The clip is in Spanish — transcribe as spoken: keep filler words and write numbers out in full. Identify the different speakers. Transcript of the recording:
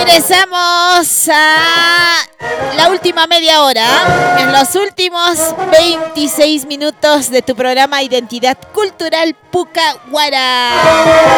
Speaker 1: Regresamos a la última media hora, en los últimos veintiséis minutos de tu programa Identidad Cultural Pucahuara.